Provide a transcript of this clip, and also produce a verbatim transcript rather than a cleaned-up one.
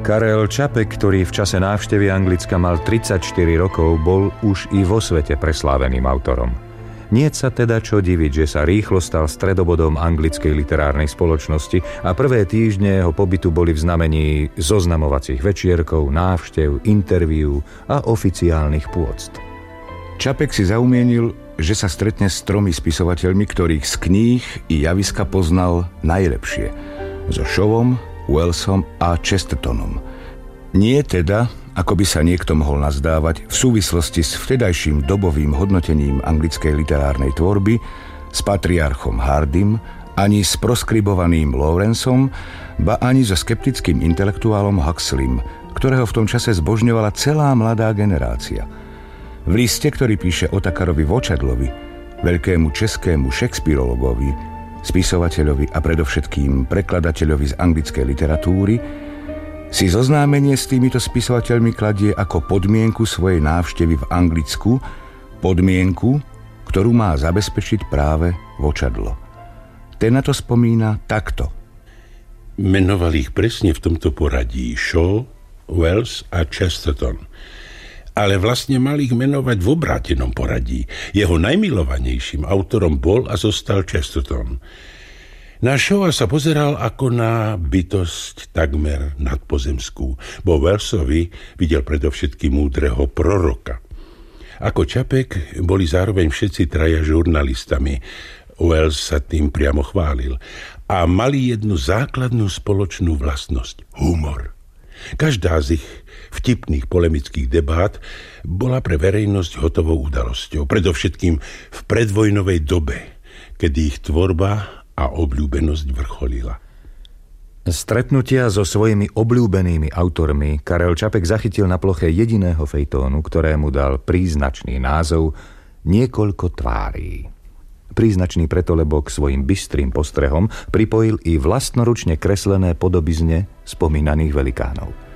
Karel Čapek, ktorý v čase návštevy Anglicka mal tridsaťštyri rokov, bol už i vo svete presláveným autorom. Niet sa teda čo diviť, že sa rýchlo stal stredobodom anglickej literárnej spoločnosti a prvé týždne jeho pobytu boli v znamení zoznamovacích večierkov, návštev, interviú a oficiálnych pôct. Čapek si zaumienil, že sa stretne s tromi spisovateľmi, ktorých z kníh i javiska poznal najlepšie. So Shawom, Wellsom a Chestertonom. Nie teda, ako by sa niekto mohol nazdávať, v súvislosti s vtedajším dobovým hodnotením anglickej literárnej tvorby, s patriarchom Hardym, ani s proskribovaným Lawrenceom, ba ani so skeptickým intelektuálom Huxleym, ktorého v tom čase zbožňovala celá mladá generácia. V liste, ktorý píše Otakarovi Vočadlovi, veľkému českému Shakespeareologovi, spisovateľovi a predovšetkým prekladateľovi z anglickej literatúry, si zoznámenie s týmito spisovateľmi kladie ako podmienku svojej návštevy v Anglicku, podmienku, ktorú má zabezpečiť práve Vočadlo. Ten na to spomína takto. Menoval ich presne v tomto poradí: Shaw, Wells a Chesterton. Ale vlastne mal ich menovať v obrátenom poradí. Jeho najmilovanejším autorom bol a zostal Chesterton. Na Shawa sa pozeral ako na bytosť takmer nadpozemskú, bo Wellsovi videl predovšetkým múdreho proroka. Ako Čapek boli zároveň všetci traja žurnalistami. Wells sa tým priamo chválil. A mali jednu základnú spoločnú vlastnosť – humor. Každá z ich vtipných polemických debát bola pre verejnosť hotovou udalosťou, predovšetkým v predvojnovej dobe, kedy ich tvorba a obľúbenosť vrcholila. Stretnutia so svojimi obľúbenými autormi Karel Čapek zachytil na ploche jediného fejtónu, ktorému dal príznačný názov Niekoľko tvárí. Príznačný preto, lebo k svojim bystrým postrehom pripojil i vlastnoručne kreslené podobizne spomínaných velikánov.